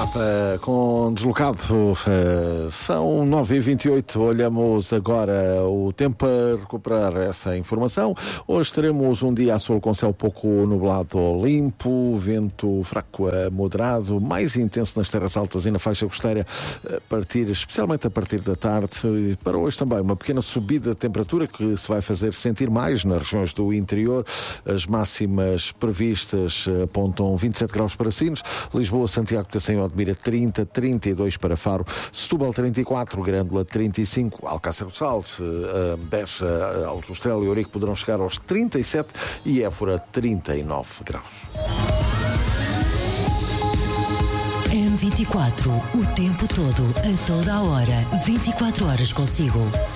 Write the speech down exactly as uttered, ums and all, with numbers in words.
Mapa com deslocado, são nove e vinte e oito. Olhamos agora o tempo para recuperar essa informação. Hoje teremos um dia a sol com céu pouco nublado ou limpo, vento fraco a moderado, mais intenso nas terras altas e na faixa costeira, a partir, especialmente a partir da tarde. E para hoje também uma pequena subida de temperatura que se vai fazer sentir mais nas regiões do interior. As máximas previstas apontam vinte e sete graus para Sines, Lisboa, Santiago, Cacém, Odmira trinta, trinta e dois para Faro, Setúbal trinta e quatro, Grândola trinta e cinco, Alcácer do Sal, Beja, Aljustrel e Ourique poderão chegar aos trinta e sete e Évora trinta e nove graus. M vinte e quatro, o tempo todo, a toda a hora, vinte e quatro horas consigo.